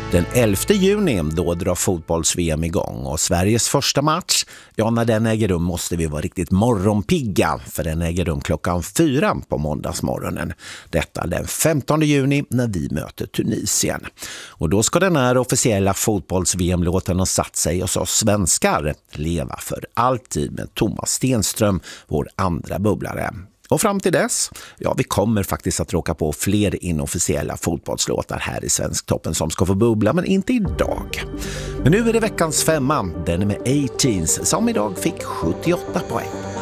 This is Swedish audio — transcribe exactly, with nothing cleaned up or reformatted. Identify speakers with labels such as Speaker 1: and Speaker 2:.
Speaker 1: Den elfte juni då drar fotbolls-V M igång och Sveriges första match, ja när den äger rum måste vi vara riktigt morgonpigga för den äger rum klockan fyra på måndagsmorgonen. Detta den femtonde juni när vi möter Tunisien. Och då ska den här officiella fotbolls-V M-låten ha satt sig hos oss svenskar leva för alltid med Thomas Stenström, vår andra bubblare. Och fram till dess, ja vi kommer faktiskt att råka på fler inofficiella fotbollslåtar här i Svensktoppen som ska få bubbla, men inte idag. Men nu är det veckans femma, den är med A-Teens som idag fick sjuttioåtta poäng.